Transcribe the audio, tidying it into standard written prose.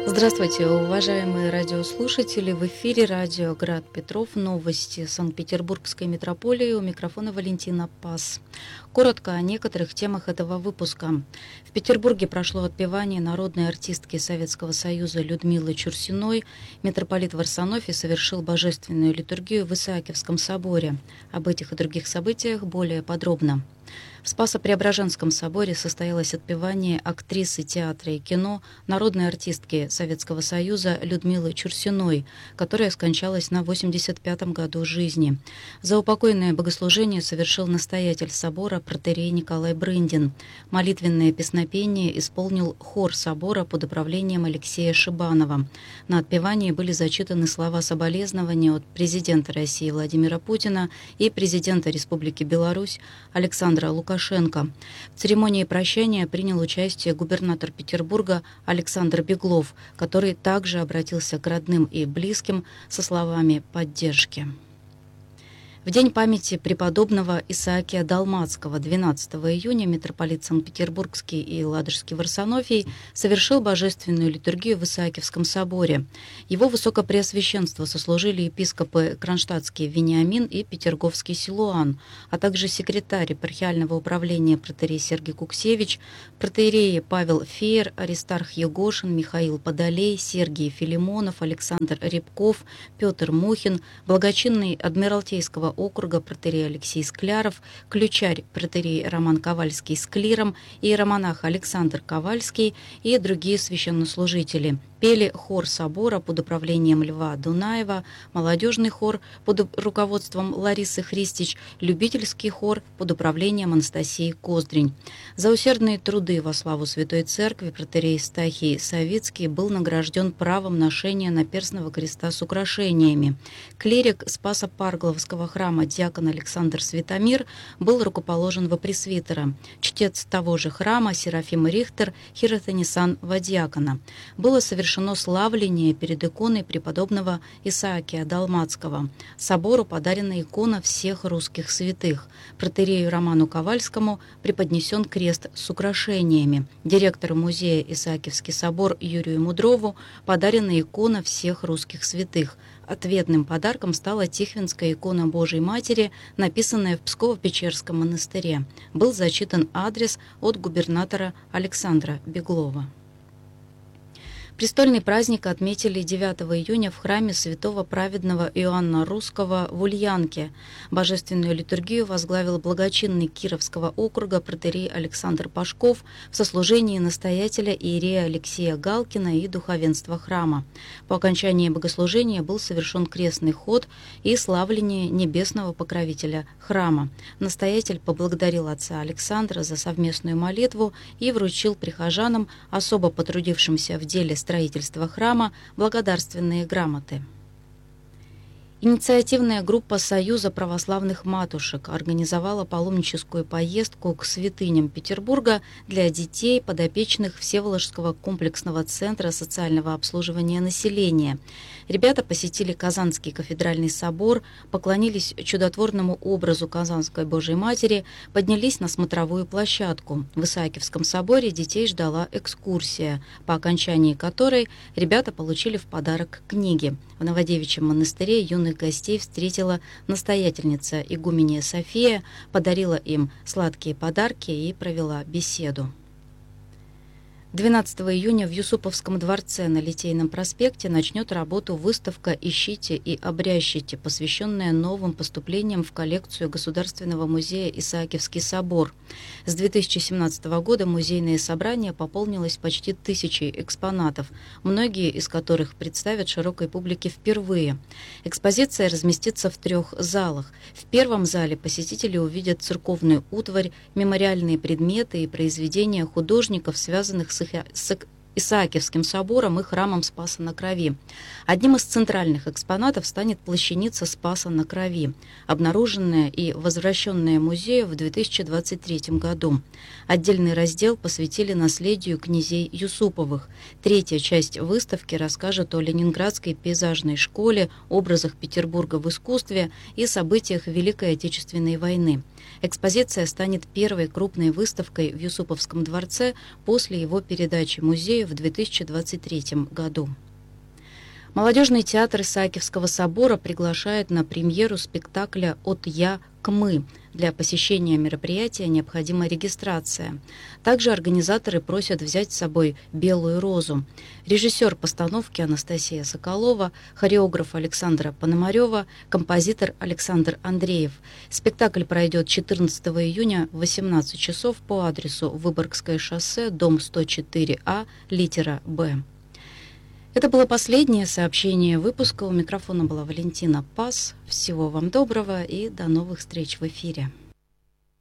Здравствуйте, уважаемые радиослушатели! В эфире радио «Град Петров». Новости Санкт-Петербургской метрополии. У микрофона Валентина Пас. Коротко о некоторых темах этого выпуска. В Петербурге прошло отпевание народной артистки Советского Союза Людмилы Чурсиной. Митрополит Варсонофий совершил божественную литургию в Исаакиевском соборе. Об этих и других событиях более подробно. В Спасо-Преображенском соборе состоялось отпевание актрисы театра и кино, народной артистки Советского Союза Людмилы Чурсиной, которая скончалась на 85-м году жизни. Заупокойное богослужение совершил настоятель собора протоиерей Николай Брындин. Молитвенное песнопение исполнил хор собора под управлением Алексея Шибанова. На отпевании были зачитаны слова соболезнования от президента России Владимира Путина и президента Республики Беларусь Александра Лукашенко. В церемонии прощания принял участие губернатор Петербурга Александр Беглов, который также обратился к родным и близким со словами поддержки. В день памяти преподобного Исаакия Далмацкого 12 июня митрополит Санкт-Петербургский и Ладожский Варсонофий совершил божественную литургию в Исаакиевском соборе. Его высокопреосвященство сослужили епископы Кронштадтский Вениамин и Петерговский Силуан, а также секретарь епархиального управления протоиерей Сергий Куксевич, протоиереи Павел Феер, Аристарх Егошин, Михаил Подолей, Сергий Филимонов, Александр Рябков, Петр Мухин, благочинный Адмиралтейского округа протоиерей Алексей Скляров, ключарь протоиерей Роман Ковальский с клиром, иеромонах Александр Ковальский и другие священнослужители. Пели хор собора под управлением Льва Дунаева, молодежный хор под руководством Ларисы Христич, любительский хор под управлением Анастасии Коздрень. За усердные труды во славу Святой Церкви протоиерей Стахий Савицкий был награжден правом ношения наперстного креста с украшениями. Клирик Спасо-Паргловского храма диакон Александр Светомир был рукоположен во пресвитера. Чтец того же храма Серафим Рихтер хиротонисан во диакона. Было совершено славление перед иконой преподобного Исаакия Далмацкого. Собору подарена икона всех русских святых. Протоиерею Роману Ковальскому преподнесен крест с украшениями. Директору музея Исаакиевский собор Юрию Мудрову подарена икона всех русских святых. Ответным подарком стала Тихвинская икона Божией Матери, написанная в Псково-Печерском монастыре. Был зачитан адрес от губернатора Александра Беглова. Престольный праздник отметили 9 июня в храме святого праведного Иоанна Русского в Ульянке. Божественную литургию возглавил благочинный Кировского округа протоиерей Александр Пашков в сослужении настоятеля иерея Алексея Галкина и духовенства храма. По окончании богослужения был совершен крестный ход и славление небесного покровителя храма. Настоятель поблагодарил отца Александра за совместную молитву и вручил прихожанам, особо потрудившимся в деле строительства храма, благодарственные грамоты. Инициативная группа Союза православных матушек организовала паломническую поездку к святыням Петербурга для детей, подопечных Всеволожского комплексного центра социального обслуживания населения. Ребята посетили Казанский кафедральный собор, поклонились чудотворному образу Казанской Божией Матери, поднялись на смотровую площадку. В Исаакиевском соборе детей ждала экскурсия, по окончании которой ребята получили в подарок книги. В Новодевичьем монастыре юных гостей встретила настоятельница игуменья София, подарила им сладкие подарки и провела беседу. 12 июня в Юсуповском дворце на Литейном проспекте начнет работу выставка «Ищите и обрящите», посвященная новым поступлениям в коллекцию Государственного музея Исаакиевский собор. С 2017 года музейное собрание пополнилось почти 1000 экспонатов, многие из которых представят широкой публике впервые. Экспозиция разместится в 3 залах. В первом зале посетители увидят церковную утварь, мемориальные предметы и произведения художников, связанных с Исаакиевским собором и храмом Спаса на Крови. Одним из центральных экспонатов станет плащаница Спаса на Крови, обнаруженная и возвращенная музею в 2023 году. Отдельный раздел посвятили наследию князей Юсуповых. Третья часть выставки расскажет о Ленинградской пейзажной школе, образах Петербурга в искусстве и событиях Великой Отечественной войны. Экспозиция станет первой крупной выставкой в Юсуповском дворце после его передачи музею в 2023 году. Молодежный театр Исаакиевского собора приглашает на премьеру спектакля «От я к мы». Для посещения мероприятия необходима регистрация. Также организаторы просят взять с собой «Белую розу». Режиссер постановки Анастасия Соколова, хореограф Александра Пономарева, композитор Александр Андреев. Спектакль пройдет 14 июня в 18 часов по адресу Выборгское шоссе, дом 104А, литера «Б». Это было последнее сообщение выпуска. У микрофона была Валентина Пас. Всего вам доброго и до новых встреч в эфире.